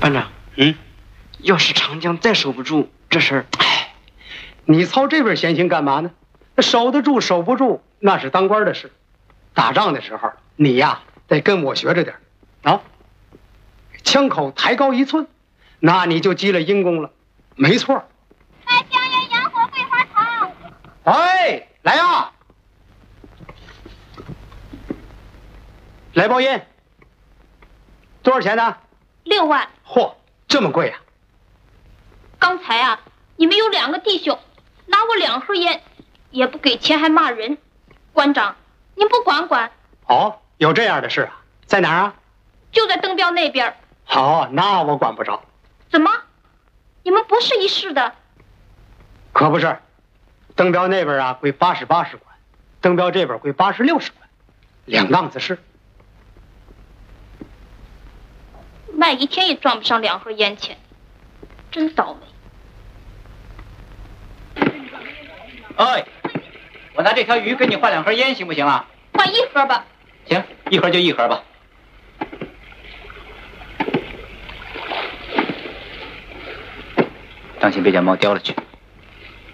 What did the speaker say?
班长，要是长江再守不住，这事儿， 你操这份闲心干嘛呢？守得住守不住，那是当官的事。打仗的时候，你呀得跟我学着点啊，枪口抬高1寸，那你就积了阴功了。没错。 卖香烟、洋火、桂花糖。 哎，来呀！来包烟。多少钱呢 6万。 嚯，这么贵啊！ 刚才啊，你们有2个弟兄拿我2盒烟，也不给钱还骂人。馆长，您不管管？ 哦，有这样的事啊？在哪儿啊？ 就在登标那边。 好，那我管不着。 怎么？你们不是一市的？ 可不是，登标那边啊归88使管，登标这边归86使管，2档子事。 卖一天也赚不上2盒烟钱，真倒霉。 哎，我拿这条鱼跟你换2盒烟，行不行啊？ 换1盒吧。 行，1盒就1盒吧。当心别将猫叼了去。